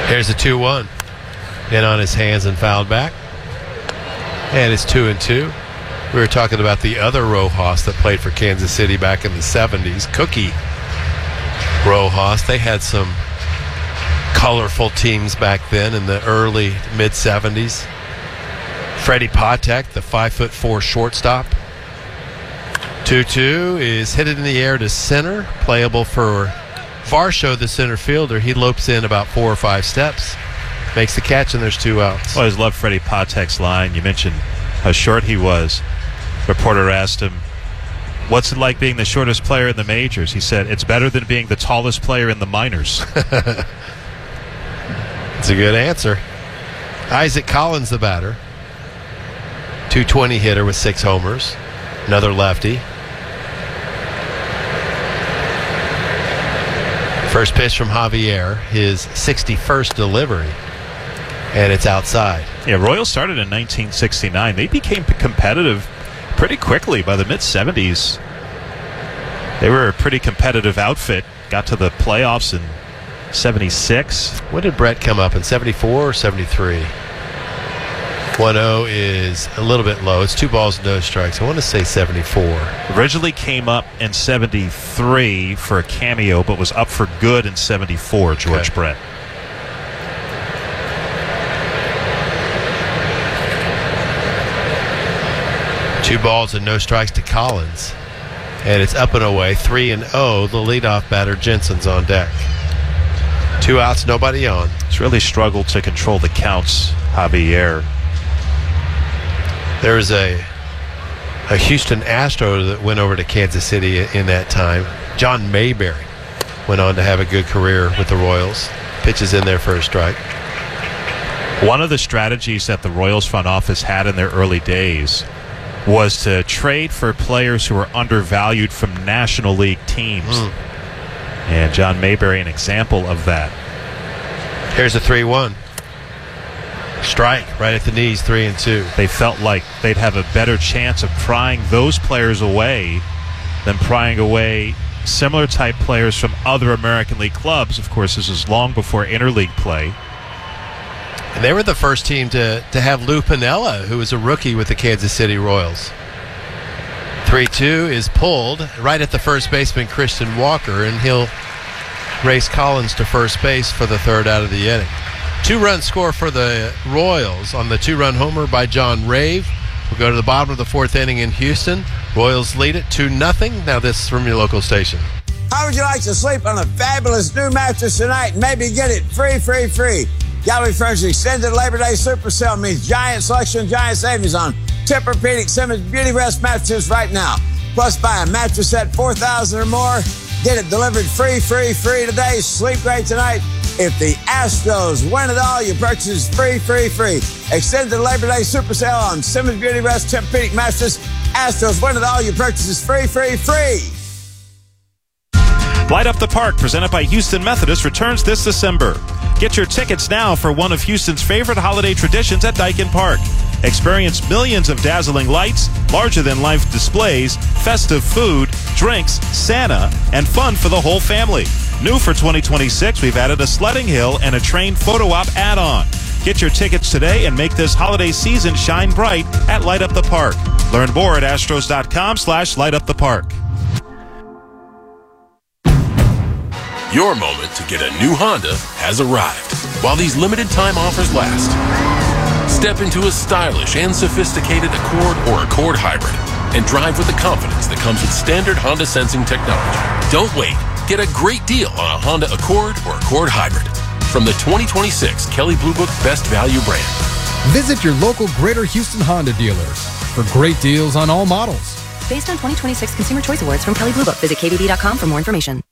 Here's a 2-1. In on his hands and fouled back. And it's 2-2. We were talking about the other Rojas that played for Kansas City back in the 70s. Cookie Rojas. They had some colorful teams back then in the early mid-70s. Freddie Patek, the 5'4" shortstop. 2-2 is hit it in the air to center. Playable for Varsho, the center fielder. He lopes in about 4 or 5 steps. Makes the catch, and there's 2 outs. I always loved Freddie Patek's line. You mentioned how short he was. Reporter asked him, what's it like being the shortest player in the majors? He said, it's better than being the tallest player in the minors. It's a good answer. Isaac Collins, the batter. 220 hitter with 6 homers. Another lefty. First pitch from Javier, his 61st delivery. And it's outside. Yeah, Royals started in 1969. They became competitive pretty quickly by the mid-70s. They were a pretty competitive outfit. Got to the playoffs in 76. When did Brett come up? In 74 or 73? 1-0 is a little bit low. It's 2 balls, no strikes. I want to say 74. Originally came up in 73 for a cameo, but was up for good in 74, George Brett. Two balls and no strikes to Collins. And it's up and away, 3-0. The leadoff batter, Jensen's on deck. 2 outs, nobody on. He's really struggled to control the counts, Javier. There was a Houston Astro that went over to Kansas City in that time. John Mayberry went on to have a good career with the Royals. Pitches in there for a strike. One of the strategies that the Royals front office had in their early days was to trade for players who were undervalued from National League teams. And John Mayberry, an example of that. Here's a 3-1. Strike right at the knees, 3-2. They felt like they'd have a better chance of prying those players away than prying away similar type players from other American League clubs. Of course, this is long before interleague play. And they were the first team to have Lou Piniella, who was a rookie with the Kansas City Royals. 3-2 is pulled right at the first baseman, Christian Walker, and he'll race Collins to first base for the 3rd out of the inning. 2-run score for the Royals on the 2-run homer by John Rave. We'll go to the bottom of the 4th inning in Houston. Royals lead it 2-0. Now this is from your local station. How would you like to sleep on a fabulous new mattress tonight and maybe get it free? Gallery Furniture Extended Labor Day Super Sale means giant selection, giant savings on Tempur-Pedic, Simmons, Beauty Rest mattresses right now. Plus, buy a mattress set $4,000 or more. Get it delivered free today. Sleep great tonight. If the Astros win it all, your purchase is free. Extended Labor Day Super Sale on Simmons, Beauty Rest, Tempur-Pedic mattress. Astros win it all, your purchase is free. Light Up the Park, presented by Houston Methodist, returns this December. Get your tickets now for one of Houston's favorite holiday traditions at Dyken Park. Experience millions of dazzling lights, larger-than-life displays, festive food, drinks, Santa, and fun for the whole family. New for 2026, we've added a sledding hill and a train photo op add-on. Get your tickets today and make this holiday season shine bright at Light Up the Park. Learn more at astros.com/lightupthepark. Your moment to get a new Honda has arrived. While these limited time offers last, step into a stylish and sophisticated Accord or Accord Hybrid and drive with the confidence that comes with standard Honda sensing technology. Don't wait. Get a great deal on a Honda Accord or Accord Hybrid from the 2026 Kelley Blue Book Best Value brand. Visit your local Greater Houston Honda dealers for great deals on all models. Based on 2026 Consumer Choice Awards from Kelley Blue Book. Visit KBB.com for more information.